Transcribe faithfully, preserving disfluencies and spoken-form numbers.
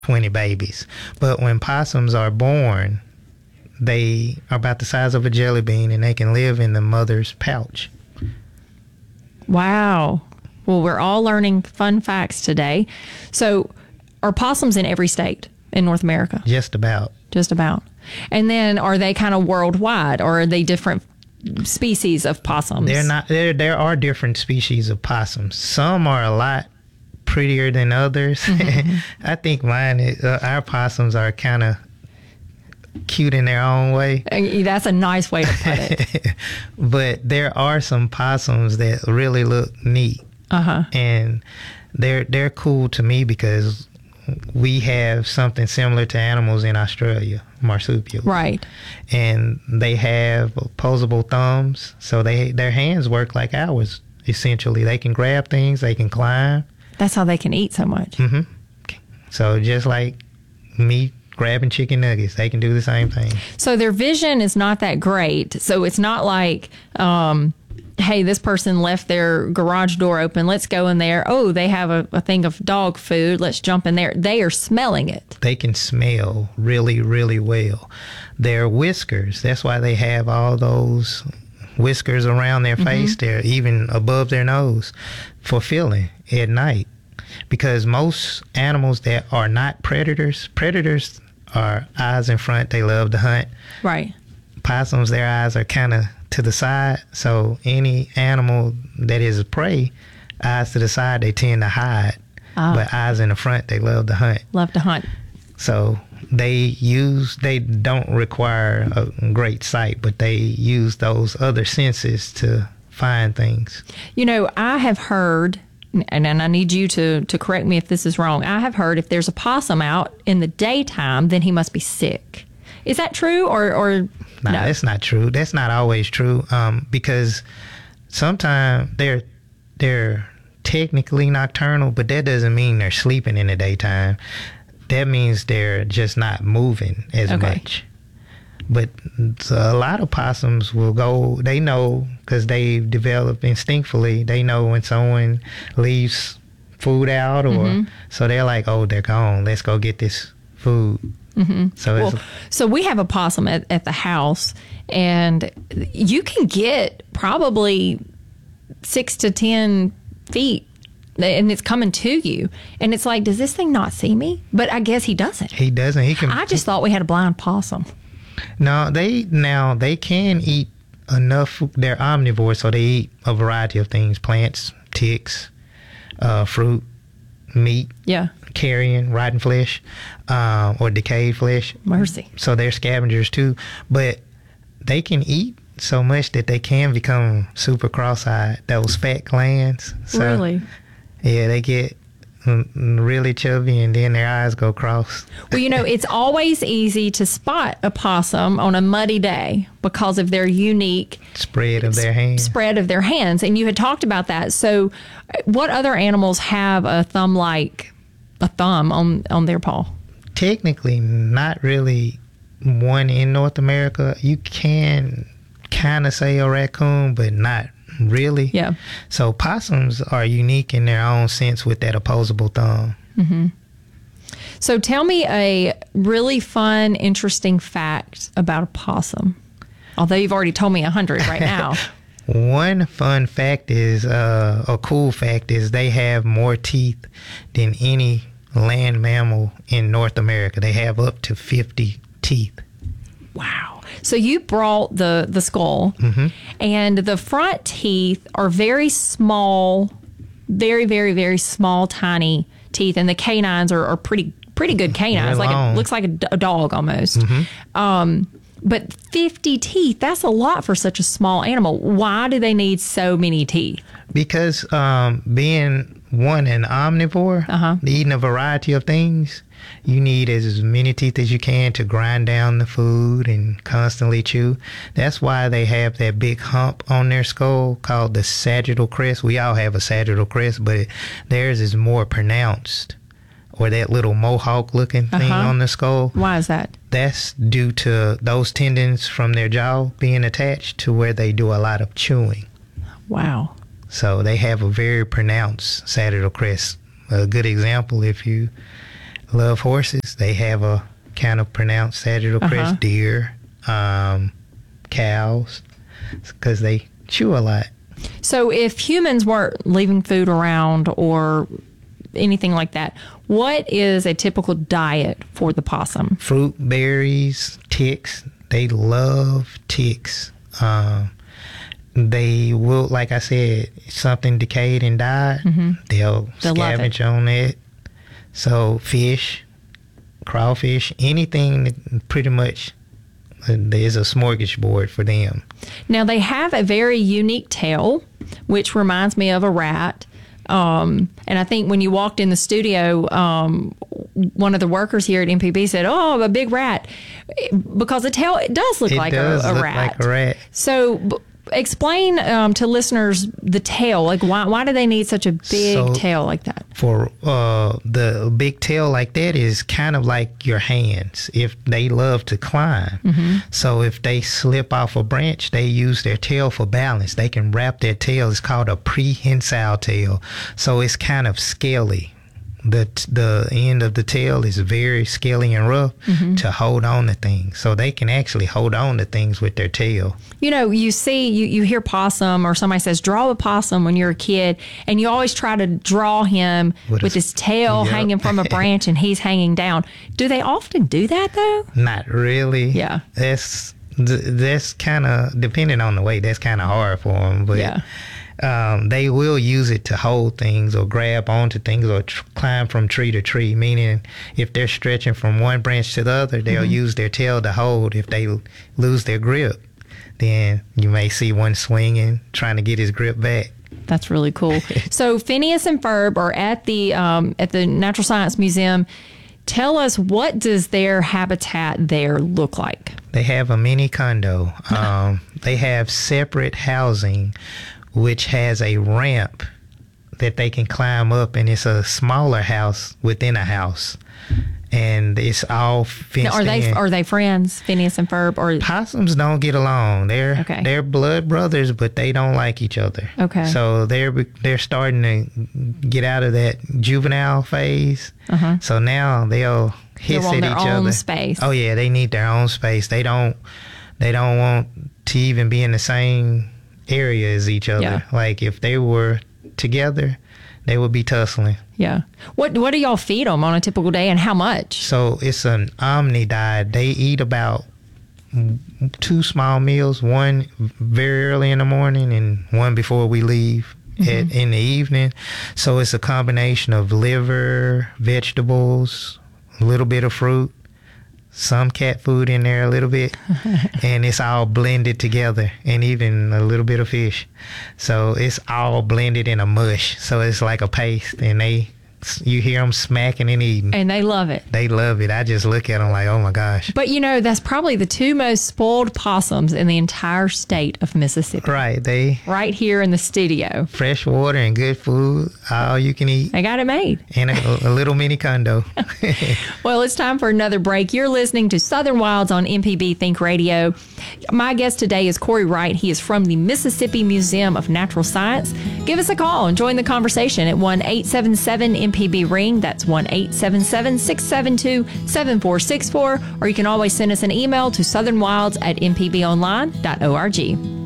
twenty babies. But when possums are born, they are about the size of a jelly bean, and they can live in the mother's pouch. Wow. Well, we're all learning fun facts today. So are possums in every state in North America? Just about. Just about. And then are they kind of worldwide, or are they different species of possums? They're not. There. There are different species of possums. Some are a lot prettier than others. Mm-hmm. I think mine. Is, uh, our possums are kind of cute in their own way. That's a nice way to put it. But there are some possums that really look neat. Uh-huh. And they're they're cool to me because we have something similar to animals in Australia, marsupials. Right. And they have opposable thumbs, so they their hands work like ours, essentially. They can grab things, they can climb. That's how they can eat so much. Mm-hmm. So just like me grabbing chicken nuggets, they can do the same thing. So their vision is not that great. So it's not like, um, hey, this person left their garage door open. Let's go in there. Oh, they have a, a thing of dog food. Let's jump in there. They are smelling it. They can smell really, really well. Their whiskers, that's why they have all those whiskers around their face. Mm-hmm. They're even above their nose for feeling at night. Because most animals that are not predators, predators are eyes in front. They love to hunt. Right. Possums, their eyes are kind of to the side. So any animal that is a prey, eyes to the side, they tend to hide. Oh. But eyes in the front, they love to hunt. Love to hunt. So they use, they don't require a great sight, but they use those other senses to find things. You know, I have heard, and, and I need you to, to correct me if this is wrong, I have heard if there's a possum out in the daytime, then he must be sick. Is that true, or, or nah, no? That's not true. That's not always true, um, because sometimes they're they're technically nocturnal, but that doesn't mean they're sleeping in the daytime. That means they're just not moving as okay. much. But a lot of possums will go, they know, because they've developed instinctively, they know when someone leaves food out, or mm-hmm. so they're like, oh, they're gone. Let's go get this food. Mm-hmm. So, well, so we have a possum at, at the house, and you can get probably six to ten feet, and it's coming to you. And it's like, does this thing not see me? But I guess he doesn't. He doesn't. He can. I just thought we had a blind possum. No, they now they can eat enough. They're omnivores, so they eat a variety of things: plants, ticks, uh, fruit, meat. Yeah. Carrion, rotten flesh, uh, or decayed flesh. Mercy. So they're scavengers too, but they can eat so much that they can become super cross-eyed. Those fat glands. So, really? Yeah, they get really chubby, and then their eyes go cross. Well, you know, it's always easy to spot a possum on a muddy day because of their unique spread of their hands. Spread of their hands, and you had talked about that. So, what other animals have a thumb-like a thumb on on their paw? Technically, not really one in North America. You can kind of say a raccoon, but not really. Yeah. So possums are unique in their own sense with that opposable thumb. Mm-hmm. So tell me a really fun, interesting fact about a possum. Although you've already told me a hundred right now. One fun fact is, uh, a cool fact is they have more teeth than any land mammal in North America. They have up to fifty teeth. Wow. So you brought the, the skull, mm-hmm. and the front teeth are very small, very, very, very small, tiny teeth, and the canines are, are pretty pretty good canines. Like it looks like a, a dog almost. Mm-hmm. Um, but fifty teeth, that's a lot for such a small animal. Why do they need so many teeth? Because um, being one, an omnivore, uh-huh. eating a variety of things, you need as many teeth as you can to grind down the food and constantly chew. That's why they have that big hump on their skull called the sagittal crest. We all have a sagittal crest, but theirs is more pronounced. Or that little mohawk looking thing uh-huh. on the skull. Why is that? That's due to those tendons from their jaw being attached to where they do a lot of chewing. Wow. So they have a very pronounced sagittal crest. A good example, if you love horses. They have a kind of pronounced sagittal Uh-huh. crest. Deer, um, cows, because they chew a lot. So if humans weren't leaving food around or anything like that, what is a typical diet for the possum? Fruit, berries, ticks. They love ticks. Um, they will, like I said, something decayed and died, Mm-hmm. they'll, They'll love it. scavenge on it. So fish, crawfish, anything that pretty much uh, there's a smorgasbord for them. Now, they have a very unique tail, which reminds me of a rat. Um, and I think when you walked in the studio, um, one of the workers here at M P B said, "Oh, a big rat," because the tail it does look It like does a, a look rat. like a rat. So, b- explain um, to listeners the tail. Like, why why do they need such a big So- tail like that? For uh, the big tail like that is kind of like your hands. If they love to climb, Mm-hmm. so if they slip off a branch, they use their tail for balance. They can wrap their tail. It's called a prehensile tail. So it's kind of scaly. The the end of the tail is very scaly and rough Mm-hmm. to hold on to things. So they can actually hold on to things with their tail. You know, you see, you, you hear possum, or somebody says, draw a possum when you're a kid, and you always try to draw him with, With his, his- tail Yep. hanging from a branch and he's hanging down. Do they often do that, though? Not really. Yeah. That's th- that's kind of depending on the weight. That's kind of hard for them. But Yeah. um, they will use it to hold things or grab onto things or tr- climb from tree to tree. Meaning, if they're stretching from one branch to the other, they'll Mm-hmm. use their tail to hold. If they l- lose their grip, then you may see one swinging, trying to get his grip back. That's really cool. So Phineas and Ferb are at the um, at the Natural Science Museum. Tell us, what does their habitat there look like? They have a mini condo. Um, they have separate housing, which has a ramp that they can climb up, and it's a smaller house within a house, and it's all fenced Now, are they in. are they friends, Phineas and Ferb? Or Possums don't get along. They're Okay. they're blood brothers, but they don't like each other. Okay. So they're they're starting to get out of that juvenile phase. Uh-huh. So now they'll hiss want at their each own other. space. Oh yeah, they need their own space. They don't they don't want to even be in the same area as each other. Yeah. Like if they were together, they would be tussling. yeah, what what do y'all feed them on a typical day, and how much? So it's an omni diet. They eat about two small meals, one very early in the morning and one before we leave at, in the evening. So it's a combination of liver, vegetables, a little bit of fruit, some cat food in there a little bit, and it's all blended together, and even a little bit of fish. So it's all blended in a mush. So it's like a paste, and they, you hear them smacking and eating. And they love it. They love it. I just look at them like, oh my gosh. But you know, that's probably the two most spoiled possums in the entire state of Mississippi. Right. They Right here in the studio. fresh water and good food, all you can eat, They got it made. and a, a little mini condo. Well, it's time for another break. You're listening to Southern Wilds on M P B Think Radio. My guest today is Corey Wright. He is from the Mississippi Museum of Natural Science. Give us a call and join the conversation at one eight seven seven M P B ring. That's one eight seven seven, six seven two, seven four six four. Or you can always send us an email to southernwilds at m p b online dot org.